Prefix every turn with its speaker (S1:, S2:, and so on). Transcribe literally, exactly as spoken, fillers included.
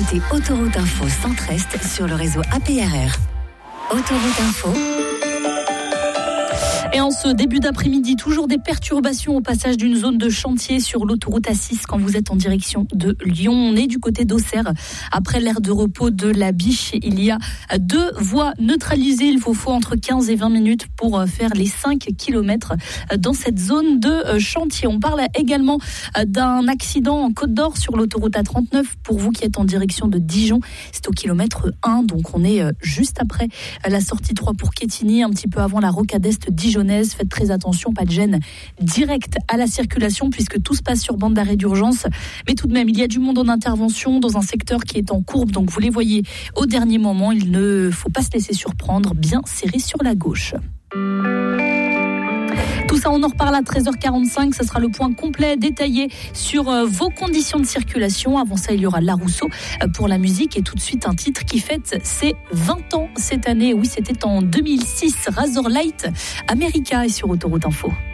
S1: écoutez Autoroute Info Centre-Est sur le réseau A P R R. Autoroute Info.
S2: Et en ce début d'après-midi, toujours des perturbations au passage d'une zone de chantier sur l'autoroute A six quand vous êtes en direction de Lyon. On est du côté d'Auxerre. Après l'aire de repos de la Biche, il y a deux voies neutralisées. Il vous faut entre quinze et vingt minutes pour faire les cinq kilomètres dans cette zone de chantier. On parle également d'un accident en Côte d'Or sur l'autoroute A trente-neuf. Pour vous qui êtes en direction de Dijon, c'est au kilomètre un. Donc on est juste après la sortie trois pour Quetigny, un petit peu avant la rocade est Dijon. Faites très attention, pas de gêne directe à la circulation puisque tout se passe sur bande d'arrêt d'urgence. Mais tout de même, il y a du monde en intervention dans un secteur qui est en courbe. Donc vous les voyez au dernier moment. Il ne faut pas se laisser surprendre. Bien serré sur la gauche. Tout ça, on en reparle à treize heures quarante-cinq. Ce sera le point complet, détaillé sur vos conditions de circulation. Avant ça, il y aura Larousseau pour la musique. Et tout de suite, un titre qui fête ses vingt ans cette année. Oui, c'était en deux mille six. Razorlight America est sur Autoroute Info.